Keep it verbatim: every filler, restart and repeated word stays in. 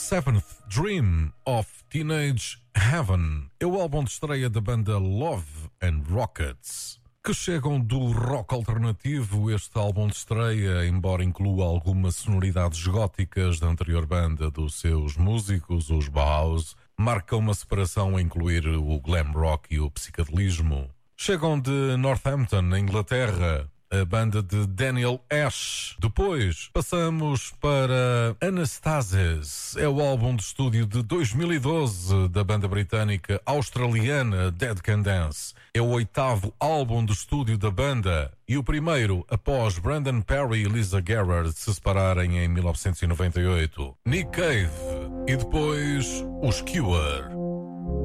Seventh Dream of Teenage Heaven é o álbum de estreia da banda Love and Rockets, que chegam do rock alternativo. Este álbum de estreia, embora inclua algumas sonoridades góticas da anterior banda dos seus músicos, os Bauhaus, marca uma separação a incluir o glam rock e o psicadelismo. Chegam de Northampton, na Inglaterra, a banda de Daniel Ash. Depois passamos para Anastasis, é o álbum de estúdio de dois mil e doze da banda britânica australiana Dead Can Dance. É o oitavo álbum de estúdio da banda e o primeiro após Brandon Perry e Lisa Gerrard se separarem em mil novecentos e noventa e oito. Nick Cave e depois os Cure.